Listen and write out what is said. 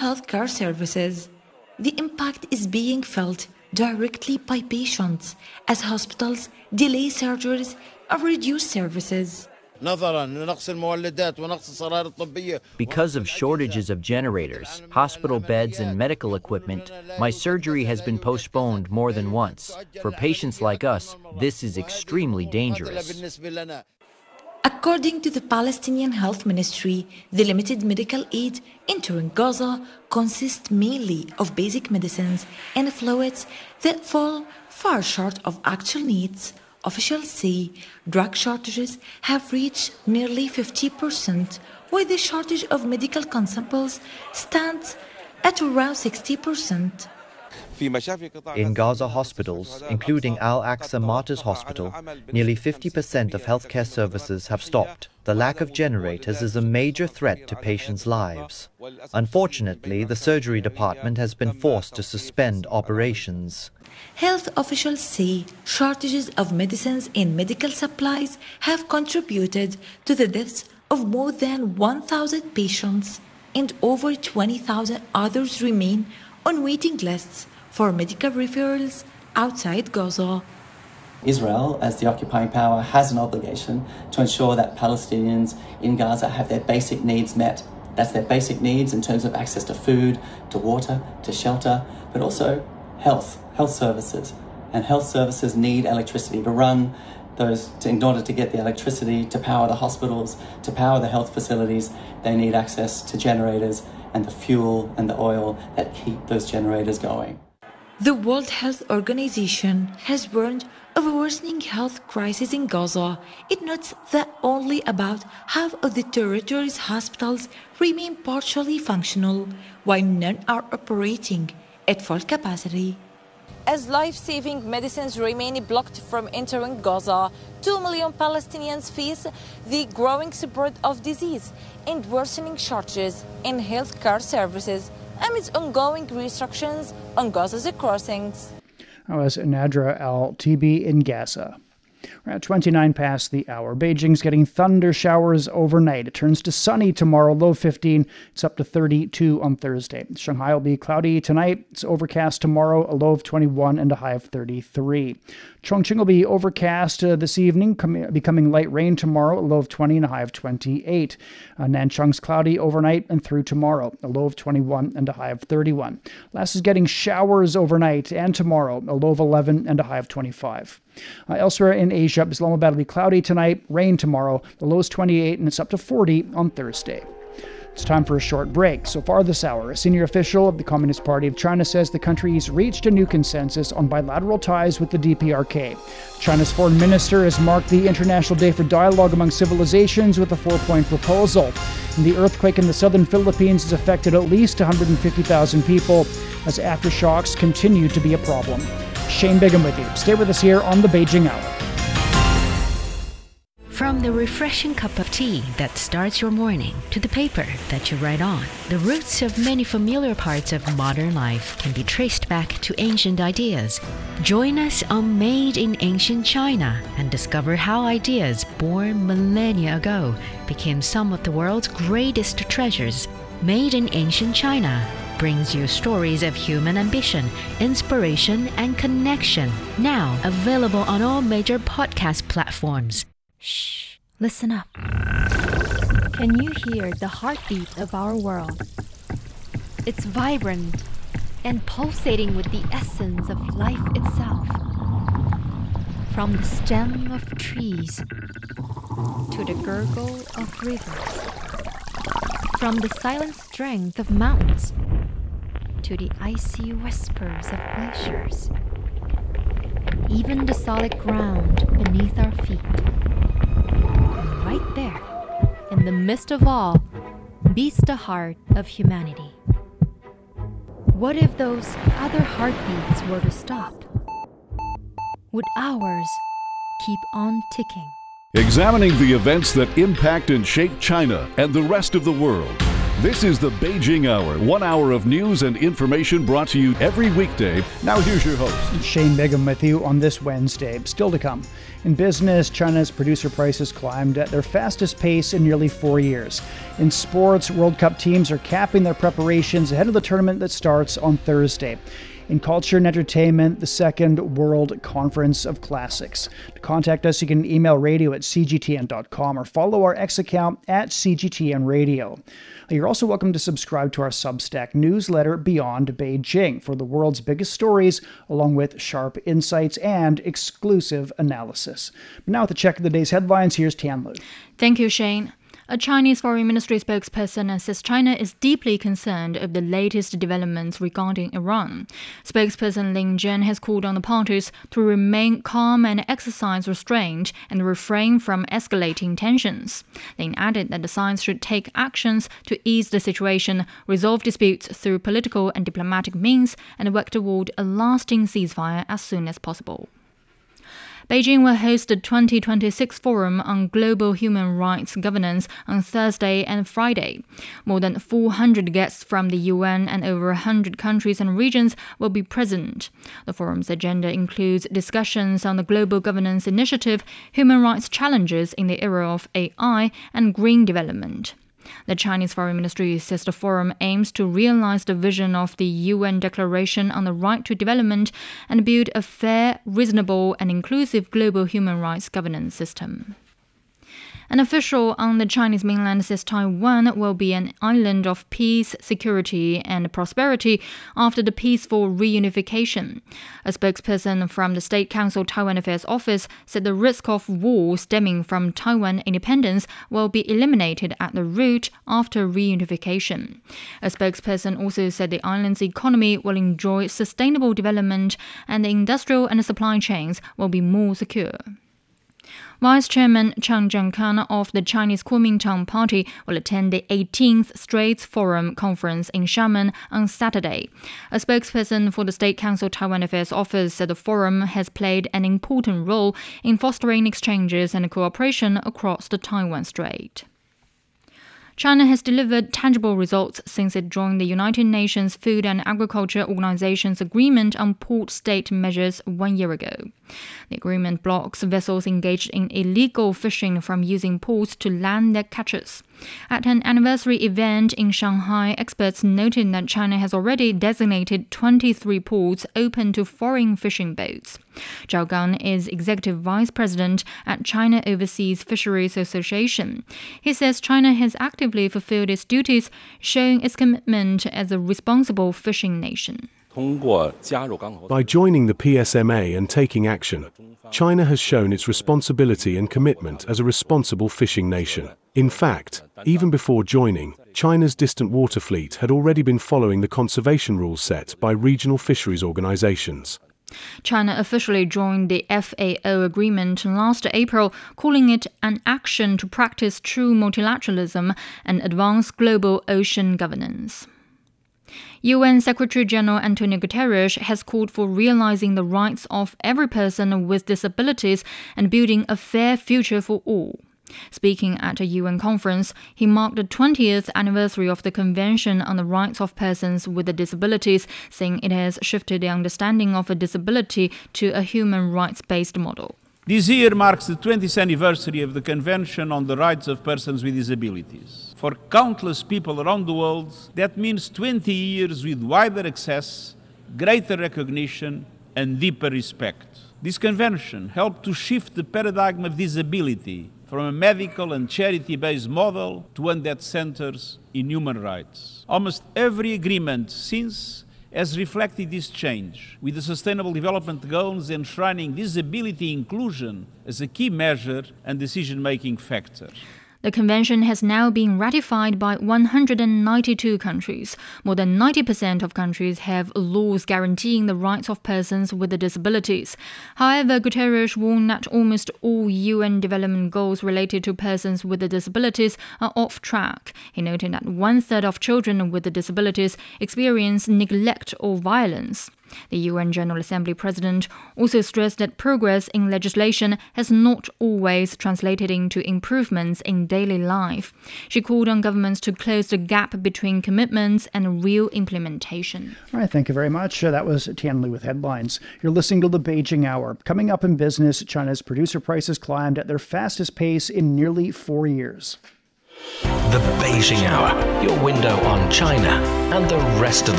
healthcare services. The impact is being felt directly by patients as hospitals delay surgeries or reduce services. Because of shortages of generators, hospital beds, and medical equipment, my surgery has been postponed more than once. For patients like us, this is extremely dangerous. According to the Palestinian Health Ministry, the limited medical aid entering Gaza consists mainly of basic medicines and fluids that fall far short of actual needs. Officials say drug shortages have reached nearly 50%, while the shortage of medical consumables stands at around 60%. In Gaza hospitals, including Al-Aqsa Martyrs Hospital, nearly 50% of healthcare services have stopped. The lack of generators is a major threat to patients' lives. Unfortunately, the surgery department has been forced to suspend operations. Health officials say shortages of medicines and medical supplies have contributed to the deaths of more than 1,000 patients, and over 20,000 others remain on waiting lists for medical referrals outside Gaza. Israel, as the occupying power, has an obligation to ensure that Palestinians in Gaza have their basic needs met. That's their basic needs in terms of access to food, to water, to shelter, but also health services. And health services need electricity to run in order to get the electricity to power the hospitals, to power the health facilities. They need access to generators and the fuel and the oil that keep those generators going. The World Health Organization has warned of a worsening health crisis in Gaza. It notes that only about half of the territory's hospitals remain partially functional, while none are operating at full capacity. As life-saving medicines remain blocked from entering Gaza, 2 million Palestinians face the growing spread of disease and worsening shortages in healthcare services amidst ongoing restrictions on Gaza's crossings. That was Nadra Al-Tibi in Gaza. We're at 29 past the hour. Beijing's getting thunder showers overnight. It turns to sunny tomorrow, low 15. It's up to 32 on Thursday. Shanghai will be cloudy tonight. It's overcast tomorrow, a low of 21 and a high of 33. Chongqing will be overcast this evening, becoming light rain tomorrow, a low of 20 and a high of 28. Nanchang's cloudy overnight and through tomorrow, a low of 21 and a high of 31. Laos is getting showers overnight and tomorrow, a low of 11 and a high of 25. Elsewhere in Asia, Islamabad will be cloudy tonight, rain tomorrow, the low is 28 and it's up to 40 on Thursday. It's time for a short break. So far this hour, a senior official of the Communist Party of China says the country's reached a new consensus on bilateral ties with the DPRK. China's foreign minister has marked the International Day for Dialogue Among Civilizations with a 4-point proposal. And the earthquake in the southern Philippines has affected at least 150,000 people as aftershocks continue to be a problem. Shane Bigham with you. Stay with us here on the Beijing Hour. From the refreshing cup of tea that starts your morning to the paper that you write on, the roots of many familiar parts of modern life can be traced back to ancient ideas. Join us on Made in Ancient China and discover how ideas born millennia ago became some of the world's greatest treasures. Made in Ancient China brings you stories of human ambition, inspiration, and connection. Now available on all major podcast platforms. Shh, listen up. Can you hear the heartbeat of our world? It's vibrant and pulsating with the essence of life itself. From the stem of trees to the gurgle of rivers. From the silent strength of mountains to the icy whispers of glaciers. Even the solid ground beneath our feet. And right there, in the midst of all, beats the heart of humanity. What if those other heartbeats were to stop? Would ours keep on ticking? Examining the events that impact and shape China and the rest of the world. This is the Beijing Hour, 1 hour of news and information brought to you every weekday. Now here's your host. Shane Bigham with you on this Wednesday. Still to come. In business, China's producer prices climbed at their fastest pace in nearly 4 years. In sports, World Cup teams are capping their preparations ahead of the tournament that starts on Thursday. In culture and entertainment, the Second World Conference of Classics. To contact us, you can email radio@cgtn.com or follow our X account at CGTN Radio. You're also welcome to subscribe to our Substack newsletter, Beyond Beijing, for the world's biggest stories, along with sharp insights and exclusive analysis. But now with a check of the day's headlines, here's Tianlu. Thank you, Shane. A Chinese Foreign Ministry spokesperson says China is deeply concerned of the latest developments regarding Iran. Spokesperson Lin Jian has called on the parties to remain calm and exercise restraint and refrain from escalating tensions. Lin added that the sides should take actions to ease the situation, resolve disputes through political and diplomatic means, and work toward a lasting ceasefire as soon as possible. Beijing will host the 2026 Forum on Global Human Rights Governance on Thursday and Friday. More than 400 guests from the UN and over 100 countries and regions will be present. The forum's agenda includes discussions on the Global Governance Initiative, human rights challenges in the era of AI, and green development. The Chinese Foreign Ministry says the forum aims to realize the vision of the UN Declaration on the Right to Development and build a fair, reasonable, and inclusive global human rights governance system. An official on the Chinese mainland says Taiwan will be an island of peace, security, and prosperity after the peaceful reunification. A spokesperson from the State Council Taiwan Affairs Office said the risk of war stemming from Taiwan independence will be eliminated at the root after reunification. A spokesperson also said the island's economy will enjoy sustainable development and the industrial and supply chains will be more secure. Vice Chairman Chang Jiankan of the Chinese Kuomintang Party will attend the 18th Straits Forum Conference in Xiamen on Saturday. A spokesperson for the State Council Taiwan Affairs Office said the forum has played an important role in fostering exchanges and cooperation across the Taiwan Strait. China has delivered tangible results since it joined the United Nations Food and Agriculture Organization's agreement on port-state measures 1 year ago. The agreement blocks vessels engaged in illegal fishing from using ports to land their catches. At an anniversary event in Shanghai, experts noted that China has already designated 23 ports open to foreign fishing boats. Zhao Gang is executive vice president at China Overseas Fisheries Association. He says China has actively fulfilled its duties, showing its commitment as a responsible fishing nation. By joining the PSMA and taking action, China has shown its responsibility and commitment as a responsible fishing nation. In fact, even before joining, China's distant water fleet had already been following the conservation rules set by regional fisheries organizations. China officially joined the FAO agreement last April, calling it an action to practice true multilateralism and advance global ocean governance. UN Secretary-General Antonio Guterres has called for realizing the rights of every person with disabilities and building a fair future for all. Speaking at a UN conference, he marked the 20th anniversary of the Convention on the Rights of Persons with Disabilities, saying it has shifted the understanding of a disability to a human rights-based model. This year marks the 20th anniversary of the Convention on the Rights of Persons with Disabilities. For countless people around the world, that means 20 years with wider access, greater recognition, and deeper respect. This convention helped to shift the paradigm of disability from a medical and charity-based model to one that centers in human rights. Almost every agreement since has reflected this change, with the Sustainable Development Goals enshrining disability inclusion as a key measure and decision-making factor. The convention has now been ratified by 192 countries. More than 90% of countries have laws guaranteeing the rights of persons with disabilities. However, Guterres warned that almost all UN development goals related to persons with disabilities are off track. He noted that 1/3 of children with disabilities experience neglect or violence. The UN General Assembly President also stressed that progress in legislation has not always translated into improvements in daily life. She called on governments to close the gap between commitments and real implementation. All right, thank you very much. That was Tian Li with headlines. You're listening to the Beijing Hour. Coming up in business, China's producer prices climbed at their fastest pace in nearly 4 years. The Beijing Hour, your window on China and the rest of the